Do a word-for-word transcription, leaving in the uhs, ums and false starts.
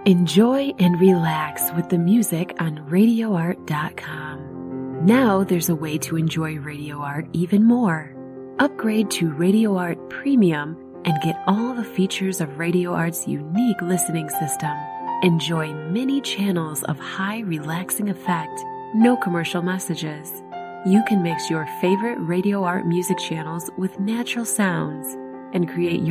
Enjoy and relax with the music on radio art dot com. Now there's a way to enjoy Radio Art even more. Upgrade to Radio Art Premium and get all the features of Radio Art's unique listening system. Enjoy many channels of high relaxing effect, no commercial messages. You can mix your favorite Radio Art music channels with natural sounds and create your